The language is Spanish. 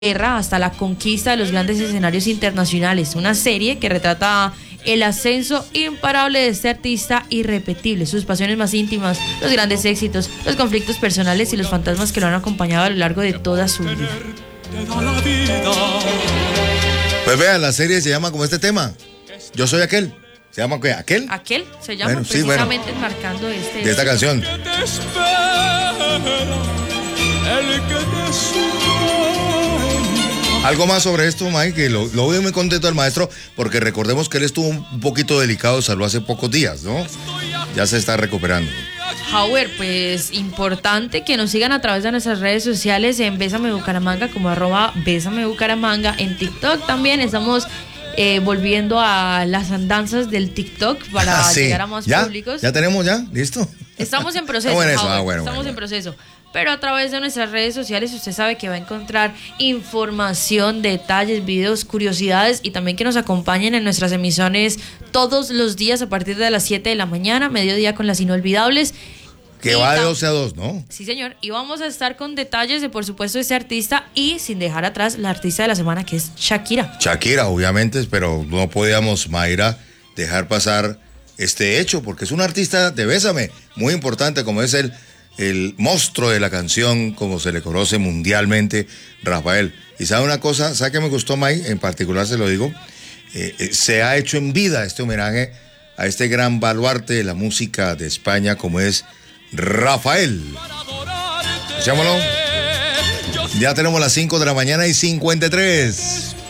guerra hasta la conquista de los grandes escenarios internacionales. Una serie que retrata el ascenso imparable de este artista irrepetible, sus pasiones más íntimas, los grandes éxitos, los conflictos personales y los fantasmas que lo han acompañado a lo largo de toda su vida. Pues vean, la serie se llama como este tema. Yo soy aquel. ¿Se llama qué? ¿Aquel? Aquel se llama, bueno, precisamente sí, bueno, enmarcando de esta canción. Algo más sobre esto, Mike, que lo veo muy contento al maestro, porque recordemos que él estuvo un poquito delicado de salud hace pocos días, ¿no? Ya se está recuperando. Howard, pues importante que nos sigan a través de nuestras redes sociales en Bésame Bucaramanga como @Bésame Bucaramanga, en TikTok también estamos volviendo a las andanzas del TikTok para sí. llegar a más públicos. ¿Ya tenemos ya? ¿Listo? Estamos en proceso, bueno, estamos en proceso. Pero a través de nuestras redes sociales usted sabe que va a encontrar información, detalles, videos, curiosidades y también que nos acompañen en nuestras emisiones todos los días a partir de las 7 de la mañana, mediodía con las inolvidables. Que va de 12 a 2, ¿no? Sí, señor. Y vamos a estar con detalles de, por supuesto, este artista y sin dejar atrás la artista de la semana, que es Shakira. Shakira, obviamente, pero no podíamos, Mayra, dejar pasar este hecho, porque es un artista de Bésame, muy importante, como es el monstruo de la canción, como se le conoce mundialmente, Rafael. Y sabe una cosa, ¿sabe qué me gustó, May? En particular se lo digo, se ha hecho en vida este homenaje a este gran baluarte de la música de España, como es Rafael. Escuchémoslo. Ya tenemos las 5 de la mañana y 53.